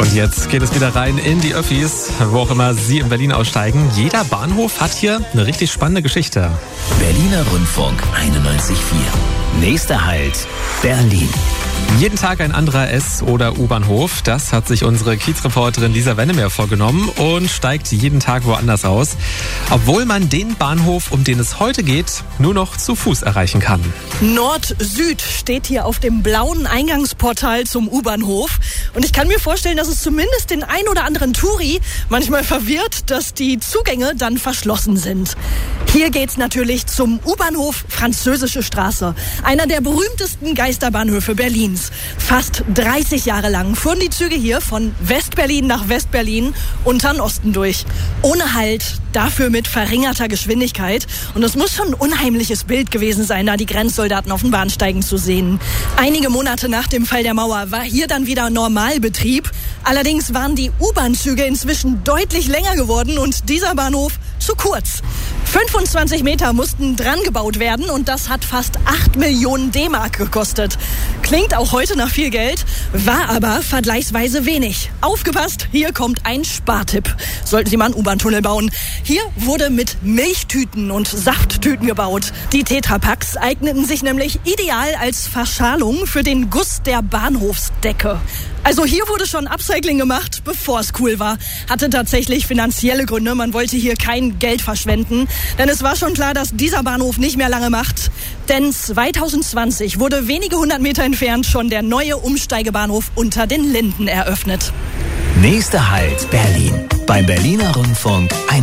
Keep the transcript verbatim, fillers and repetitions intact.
Und jetzt geht es wieder rein in die Öffis, wo auch immer Sie in Berlin aussteigen. Jeder Bahnhof hat hier eine richtig spannende Geschichte. Berliner Rundfunk einundneunzig Komma vier. Nächster Halt, Berlin. Jeden Tag ein anderer S- oder U-Bahnhof. Das hat sich unsere Kiezreporterin Lisa Wennemer vorgenommen und steigt jeden Tag woanders aus. Obwohl man den Bahnhof, um den es heute geht, nur noch zu Fuß erreichen kann. Nord-Süd steht hier auf dem blauen Eingangsportal zum U-Bahnhof. Und ich kann mir vorstellen, dass es zumindest den ein oder anderen Touri manchmal verwirrt, dass die Zugänge dann verschlossen sind. Hier geht's natürlich zum U-Bahnhof Französische Straße. Einer der berühmtesten Geisterbahnhöfe Berlins. Fast dreißig Jahre lang fuhren die Züge hier von West-Berlin nach West-Berlin unter den Osten durch. Ohne Halt, dafür mit verringerter Geschwindigkeit. Und das muss schon ein unheimliches Bild gewesen sein, da die Grenzsoldaten auf den Bahnsteigen zu sehen. Einige Monate nach dem Fall der Mauer war hier dann wieder Normalbetrieb. Allerdings waren die U-Bahn-Züge inzwischen deutlich länger geworden und dieser Bahnhof zu kurz. fünfundzwanzig Meter mussten dran gebaut werden und das hat fast acht Millionen D-Mark gekostet. Klingt auch heute nach viel Geld, war aber vergleichsweise wenig. Aufgepasst, hier kommt ein Spartipp. Sollten Sie mal einen U-Bahn-Tunnel bauen. Hier wurde mit Milchtüten und Safttüten gebaut. Die Tetrapacks eigneten sich nämlich ideal als Verschalung für den Guss der Bahnhofsdecke. Also hier wurde schon Upcycling gemacht, bevor es cool war. Hatte tatsächlich finanzielle Gründe. Man wollte hier kein Geld verschwenden. Denn es war schon klar, dass dieser Bahnhof nicht mehr lange macht. Denn zwanzig zwanzig wurde wenige hundert Meter entfernt schon der neue Umsteigebahnhof unter den Linden eröffnet. Nächster Halt, Berlin. Beim Berliner Rundfunk